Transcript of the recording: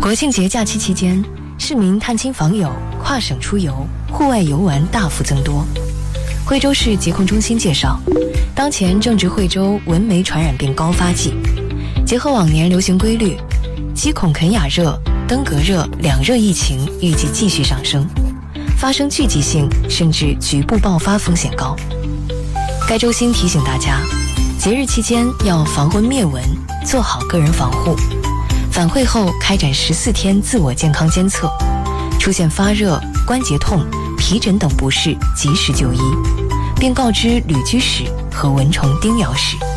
国庆节假期期间，市民探亲访友、跨省出游、户外游玩大幅增多。惠州市疾控中心介绍，当前正值惠州蚊媒传染病高发季，结合往年流行规律，鸡孔肯雅热、登革热两热疫情预计继续上升，发生聚集性甚至局部爆发风险高。该中心提醒大家，节日期间要防蚊灭蚊，做好个人防护。返会后开展14天自我健康监测，出现发热、关节痛、皮疹等不适及时就医，并告知旅居史和蚊虫叮咬史。